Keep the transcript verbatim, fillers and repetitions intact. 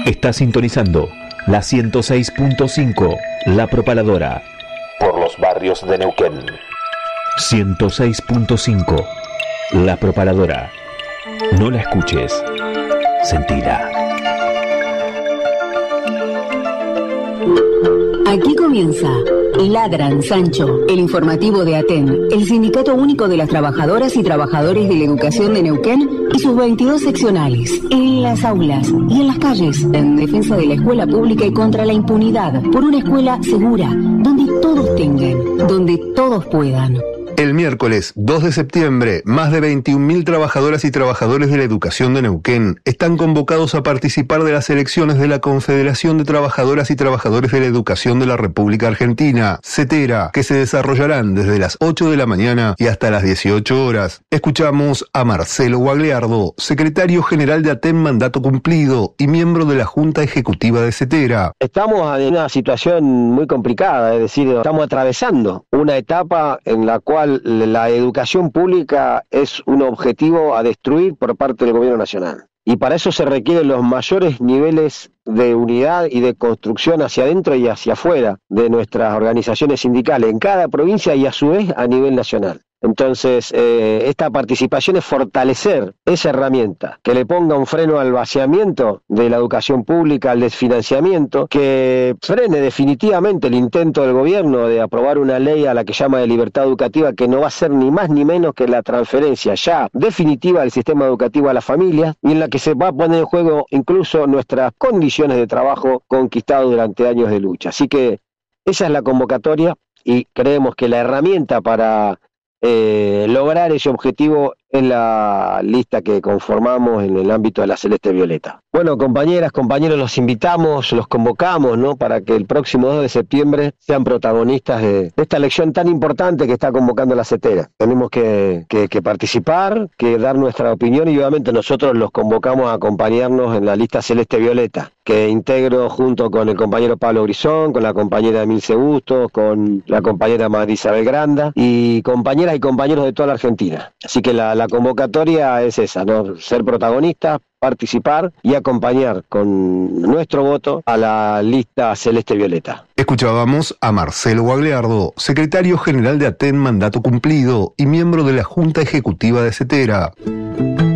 Está sintonizando la ciento seis punto cinco, La Propaladora, por los barrios de Neuquén. ciento seis punto cinco, La Propaladora. No la escuches, sentila. Aquí comienza Ladran Sancho, el informativo de ATEN, el Sindicato Único de las Trabajadoras y Trabajadores de la Educación de Neuquén y sus veintidós seccionales, en las aulas y en las calles, en defensa de la escuela pública y contra la impunidad, por una escuela segura, donde todos tengan, donde todos puedan. El miércoles dos de septiembre, más de veintiún mil trabajadoras y trabajadores de la educación de Neuquén están convocados a participar de las elecciones de la Confederación de Trabajadoras y Trabajadores de la Educación de la República Argentina, CETERA, que se desarrollarán desde las ocho de la mañana y hasta las dieciocho horas. Escuchamos a Marcelo Guagliardo, secretario general de ATEN Mandato Cumplido y miembro de la Junta Ejecutiva de CETERA. Estamos en una situación muy complicada, es decir, estamos atravesando una etapa en la cual la educación pública es un objetivo a destruir por parte del gobierno nacional. Y para eso se requieren los mayores niveles de unidad y de construcción hacia adentro y hacia afuera de nuestras organizaciones sindicales, en cada provincia y a su vez a nivel nacional. Entonces, eh, esta participación es fortalecer esa herramienta, que le ponga un freno al vaciamiento de la educación pública, al desfinanciamiento, que frene definitivamente el intento del gobierno de aprobar una ley a la que llama de libertad educativa, que no va a ser ni más ni menos que la transferencia ya definitiva del sistema educativo a las familias, y en la que se va a poner en juego incluso nuestras condiciones de trabajo conquistadas durante años de lucha. Así que esa es la convocatoria y creemos que la herramienta para Eh, lograr ese objetivo es la lista que conformamos en el ámbito de la Celeste Violeta. Bueno, compañeras, compañeros, los invitamos, los convocamos, ¿no?, para que el próximo dos de septiembre sean protagonistas de esta elección tan importante que está convocando la CETERA. Tenemos que, que, que participar, que dar nuestra opinión y obviamente nosotros los convocamos a acompañarnos en la lista Celeste Violeta, que integro junto con el compañero Pablo Grisón, con la compañera Emilce Bustos, con la compañera María Isabel Granda y compañeras y compañeros de toda la Argentina. Así que la, la convocatoria es esa, ¿no?, ser protagonistas, participar y acompañar con nuestro voto a la lista Celeste Violeta. Escuchábamos a Marcelo Guagliardo, secretario general de ATEN Mandato Cumplido y miembro de la Junta Ejecutiva de CETERA.